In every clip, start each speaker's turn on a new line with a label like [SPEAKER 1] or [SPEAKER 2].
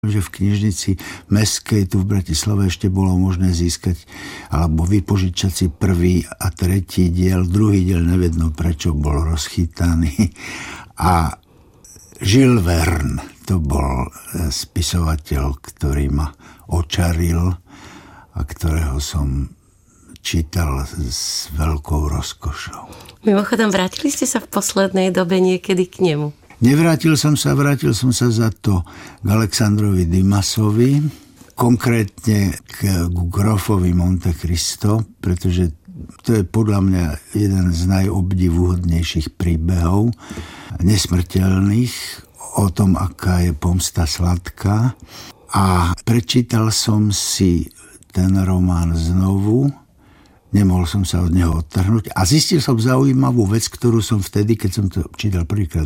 [SPEAKER 1] že v knižnici mestskej tu v Bratislave ešte bolo možné získať alebo vypožičať si prvý a tretí diel. Druhý diel nevedno prečo bol rozchytaný. A Jules Verne, to bol spisovateľ, ktorý ma očaril a ktorého som čítal s veľkou rozkošou.
[SPEAKER 2] Mimochodom, vrátili ste sa v poslednej dobe niekedy k nemu?
[SPEAKER 1] Nevrátil som sa, vrátil som sa za to k Alexandrovi Dumasovi, konkrétne k Grofovi Monte Cristo, pretože to je podľa mňa jeden z najobdivuhodnejších príbehov, nesmrteľných, o tom, aká je pomsta sladká. A prečítal som si ten román znovu, nemohol som sa od neho odtrhnúť a zistil som zaujímavú vec, ktorú som vtedy, keď som to čítal prvýkrát,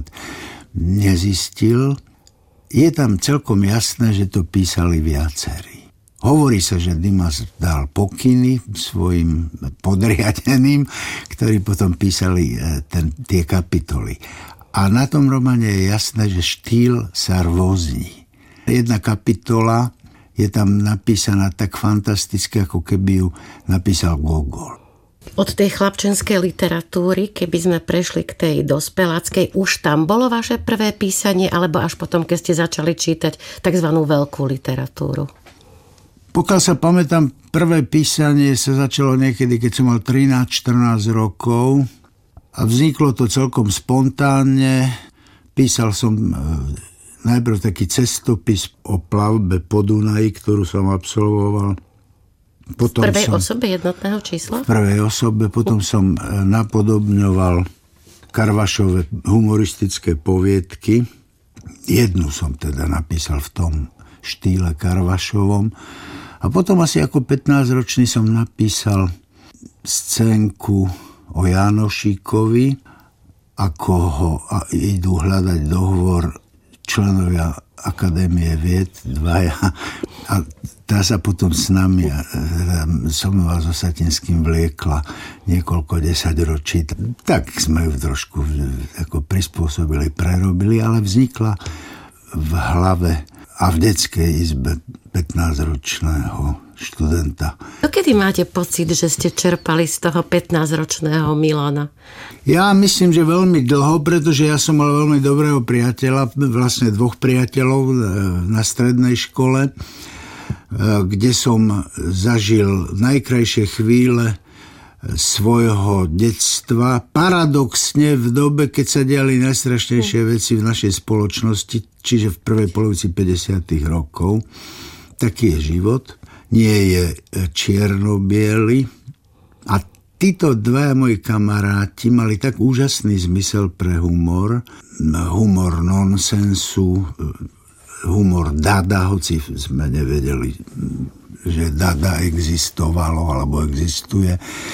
[SPEAKER 1] nezistil. Je tam celkom jasné, že to písali viacerí. Hovorí sa, že Dumas dal pokyny svojim podriadeným, ktorí potom písali tie kapitoly. A na tom románe je jasné, že štýl sa rôzni. Jedna kapitola je tam napísaná tak fantasticky, ako keby ju napísal Gogol.
[SPEAKER 2] Od tej chlapčenskej literatúry, keby sme prešli k tej dospeláckej, už tam bolo vaše prvé písanie, alebo až potom, keď ste začali čítať takzvanú veľkú literatúru?
[SPEAKER 1] Pokiaľ sa pamätám, prvé písanie sa začalo niekedy, keď som mal 13-14 rokov a vzniklo to celkom spontánne. Písal som najprv taký cestopis o plavbe po Dunaji, ktorú som absolvoval. Potom v prvej osobe jednotného čísla? V prvej osobe. Potom som napodobňoval Karvašove humoristické poviedky. Jednu som teda napísal v tom štýle Karvašovom. A potom asi ako 15-ročný som napísal scénku o Jánošíkovi, ako ho idú hľadať dohovor členovia Akadémie vied, dvaja. A tá sa potom s nami, som vás so Satinským vliekla niekoľko desaťročí. Tak sme ju trošku ako prispôsobili, prerobili, ale vznikla v hlave a v detskej izbe 15-ročného študenta.
[SPEAKER 2] Dokedy máte pocit, že ste čerpali z toho 15-ročného Milana?
[SPEAKER 1] Ja myslím, že veľmi dlho, pretože ja som mal veľmi dobrého priateľa, vlastne dvoch priateľov na strednej škole, kde som zažil najkrajšie chvíle svojho detstva. Paradoxne v dobe, keď sa diali najstrašnejšie veci v našej spoločnosti, čiže v prvej polovici 50. rokov. Taký je život. Nie je čierno-biely. A títo dvaja moji kamaráti mali tak úžasný zmysel pre humor. Humor nonsensu, humor dada, hoci sme nevedeli, že dada existovalo alebo existuje.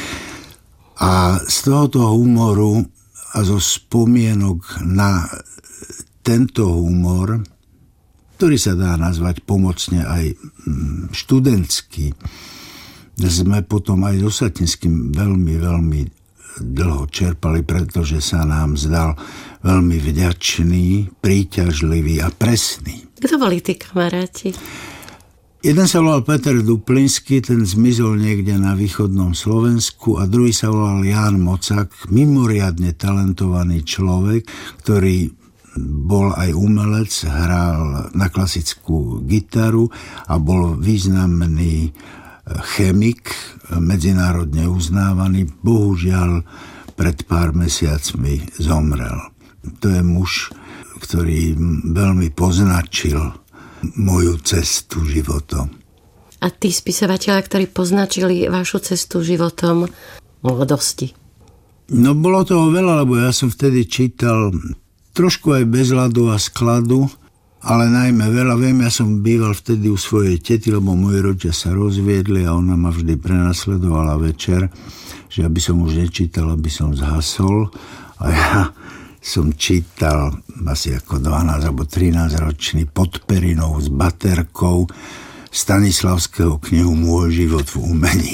[SPEAKER 1] A z tohoto humoru a zo spomienok na tento humor, ktorý sa dá nazvať pomocne aj študentský, sme potom aj so Satinským veľmi, veľmi dlho čerpali, pretože sa nám zdal veľmi vďačný, príťažlivý a presný.
[SPEAKER 2] Kto boli tí kamaráti?
[SPEAKER 1] Jeden sa volal Peter Duplinský, ten zmizol niekde na východnom Slovensku, a druhý sa volal Ján Mocák, mimoriadne talentovaný človek, ktorý bol aj umelec, hral na klasickú gitaru a bol významný chemik, medzinárodne uznávaný. Bohužiaľ pred pár mesiacmi zomrel. To je muž, ktorý veľmi poznačil moju cestu životom.
[SPEAKER 2] A tí spisovatelia, ktorí poznačili vašu cestu životom mladosti?
[SPEAKER 1] No bolo toho veľa, lebo ja som vtedy čítal trošku aj bez ľadu a skladu, ale najmä veľa. Viem, ja som býval vtedy u svojej tety, lebo moji rodičia sa rozviedli a ona ma vždy prenasledovala večer, že aby som už nečítal, aby som zhasol. A ja som čítal asi ako 12 alebo 13 ročný pod perinou s baterkou Stanislavského knihu Môj život v umení.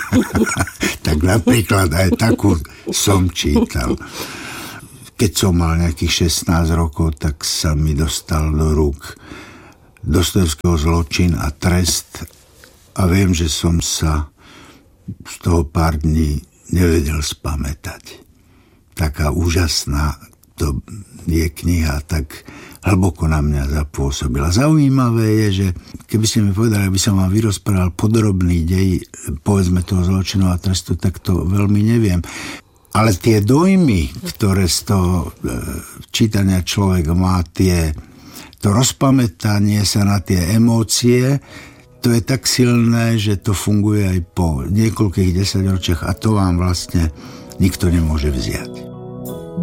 [SPEAKER 1] Tak napríklad aj takú som čítal. Keď som mal nejakých 16 rokov, tak sa mi dostal do rúk Dostojevského Zločin a trest a viem, že som sa z toho pár dní nevedel spamätať. Taká úžasná to je kniha, tak hlboko na mňa zapôsobila. Zaujímavé je, že keby ste mi povedali, aby som vám vyrozprával podrobný dej, povedzme toho zločinu a trestu, tak to veľmi neviem. Ale tie dojmy, ktoré z toho čítania človek má, to rozpamätanie sa na tie emócie, to je tak silné, že to funguje aj po niekoľkých desaťročiach a to vám vlastne nikto nemôže vziať.